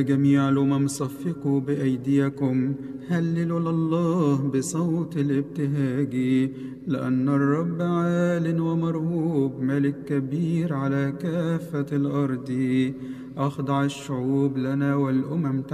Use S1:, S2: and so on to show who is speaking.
S1: جميع الأمم صفقوا بأيديكم، هللوا لله بصوت الابتهاج، لأن الرب عال ومرهوب، ملك كبير على كافة الأرض. أخضع الشعوب لنا والأمم